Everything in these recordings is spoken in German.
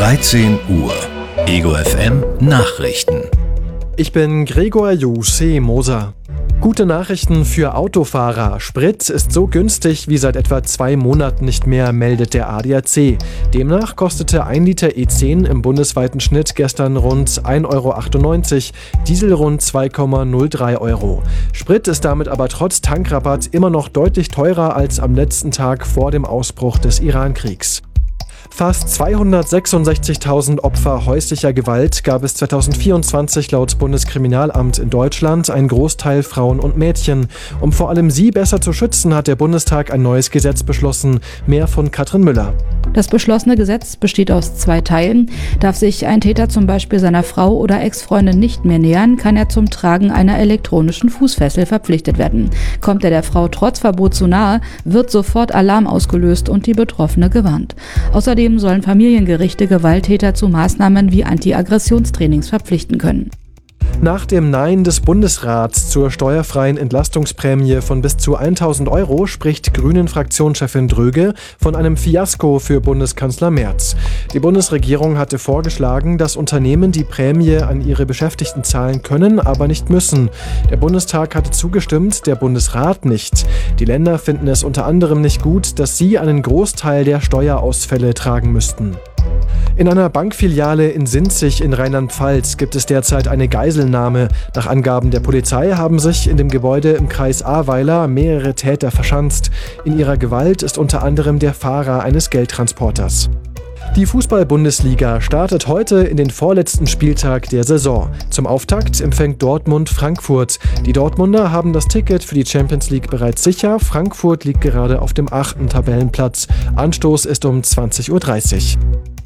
13 Uhr. Ego FM Nachrichten. Ich bin Gregor Moser. Gute Nachrichten für Autofahrer. Sprit ist so günstig wie seit etwa 2 Monaten nicht mehr, meldet der ADAC. Demnach kostete 1 Liter E10 im bundesweiten Schnitt gestern rund 1,98 €, Diesel rund 2,03 €. Sprit ist damit aber trotz Tankrabatt immer noch deutlich teurer als am letzten Tag vor dem Ausbruch des Iran-Kriegs. Fast 266.000 Opfer häuslicher Gewalt gab es 2024 laut Bundeskriminalamt in Deutschland, ein Großteil Frauen und Mädchen. Um vor allem sie besser zu schützen, hat der Bundestag ein neues Gesetz beschlossen. Mehr von Katrin Müller. Das beschlossene Gesetz besteht aus 2 Teilen. Darf sich ein Täter zum Beispiel seiner Frau oder Ex-Freundin nicht mehr nähern, kann er zum Tragen einer elektronischen Fußfessel verpflichtet werden. Kommt er der Frau trotz Verbot zu nahe, wird sofort Alarm ausgelöst und die Betroffene gewarnt. Außerdem sollen Familiengerichte Gewalttäter zu Maßnahmen wie Anti-Aggressionstrainings verpflichten können. Nach dem Nein des Bundesrats zur steuerfreien Entlastungsprämie von bis zu 1.000 € spricht Grünen-Fraktionschefin Dröge von einem Fiasko für Bundeskanzler Merz. Die Bundesregierung hatte vorgeschlagen, dass Unternehmen die Prämie an ihre Beschäftigten zahlen können, aber nicht müssen. Der Bundestag hatte zugestimmt, der Bundesrat nicht. Die Länder finden es unter anderem nicht gut, dass sie einen Großteil der Steuerausfälle tragen müssten. In einer Bankfiliale in Sinzig in Rheinland-Pfalz gibt es derzeit eine Geiselnahme. Nach Angaben der Polizei haben sich in dem Gebäude im Kreis Ahrweiler mehrere Täter verschanzt. In ihrer Gewalt ist unter anderem der Fahrer eines Geldtransporters. Die Fußball-Bundesliga startet heute in den vorletzten Spieltag der Saison. Zum Auftakt empfängt Dortmund Frankfurt. Die Dortmunder haben das Ticket für die Champions League bereits sicher. Frankfurt liegt gerade auf dem 8. Tabellenplatz. Anstoß ist um 20:30 Uhr.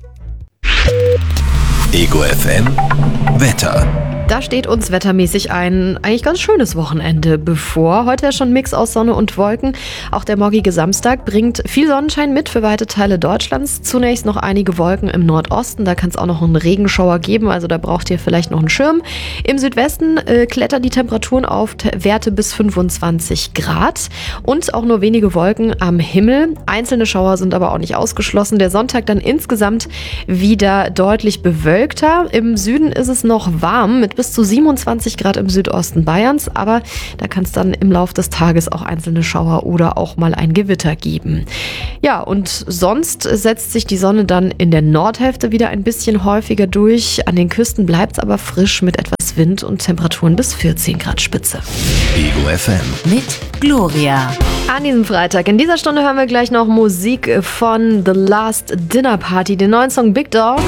Ego FM Wetter. Da steht uns wettermäßig ein eigentlich ganz schönes Wochenende bevor. Heute ja schon ein Mix aus Sonne und Wolken. Auch der morgige Samstag bringt viel Sonnenschein mit für weite Teile Deutschlands. Zunächst noch einige Wolken im Nordosten. Da kann es auch noch einen Regenschauer geben. Also da braucht ihr vielleicht noch einen Schirm. Im Südwesten klettern die Temperaturen auf Werte bis 25 Grad. Und auch nur wenige Wolken am Himmel. Einzelne Schauer sind aber auch nicht ausgeschlossen. Der Sonntag dann insgesamt wieder deutlich bewölkter. Im Süden ist es noch warm mit bis zu 27 Grad im Südosten Bayerns, aber da kann es dann im Laufe des Tages auch einzelne Schauer oder auch mal ein Gewitter geben. Ja, und sonst setzt sich die Sonne dann in der Nordhälfte wieder ein bisschen häufiger durch. An den Küsten bleibt es aber frisch mit etwas Wind und Temperaturen bis 14 Grad Spitze. Ego FM mit Gloria. An diesem Freitag, in dieser Stunde hören wir gleich noch Musik von The Last Dinner Party, den neuen Song Big Dog.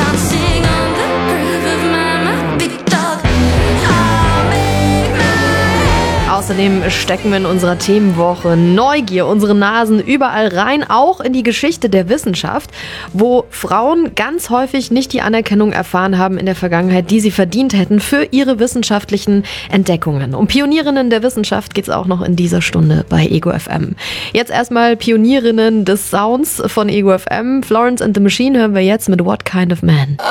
Außerdem stecken wir in unserer Themenwoche Neugier unsere Nasen überall rein, auch in die Geschichte der Wissenschaft, wo Frauen ganz häufig nicht die Anerkennung erfahren haben in der Vergangenheit, die sie verdient hätten für ihre wissenschaftlichen Entdeckungen. Um Pionierinnen der Wissenschaft geht es auch noch in dieser Stunde bei Ego FM. Jetzt erstmal Pionierinnen des Sounds von Ego FM. Florence and the Machine hören wir jetzt mit What Kind of Man.